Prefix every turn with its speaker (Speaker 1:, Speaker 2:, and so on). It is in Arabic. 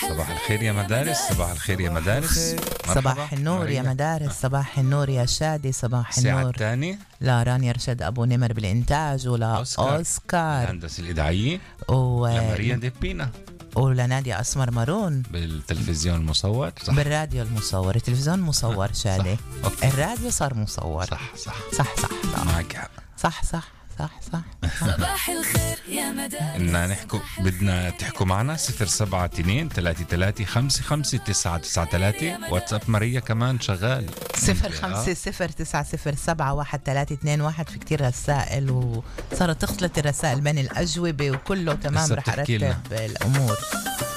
Speaker 1: صباح الخير يا مدارس، صباح الخير يا مدارس.
Speaker 2: صباح النور يا مدارس، صباح النور يا شادي، صباح
Speaker 1: الساعة
Speaker 2: النور.
Speaker 1: الثانية
Speaker 2: لا رانيا رشد أبو نمر بالإنتاج، ولا أوسكار
Speaker 1: الهندسة الإذاعية،
Speaker 2: و...
Speaker 1: لماريا ديبينا
Speaker 2: ولنادية أسمر مارون
Speaker 1: بالتلفزيون المصور. صح.
Speaker 2: بالراديو المصور، التلفزيون مصور شادي. الراديو صار مصور.
Speaker 1: صح صح
Speaker 2: صح صح صح.
Speaker 1: معك حق.
Speaker 2: صح صح صح صح.
Speaker 3: صباح الخير يا مدارس.
Speaker 1: بدنا تحكوا معنا 072-33-55-993. واتساب ماريا كمان شغال
Speaker 2: 0509071321. في كتير رسائل وصارت تختلط الرسائل بين الأجوبة وكله تمام. رح أرتب الأمور.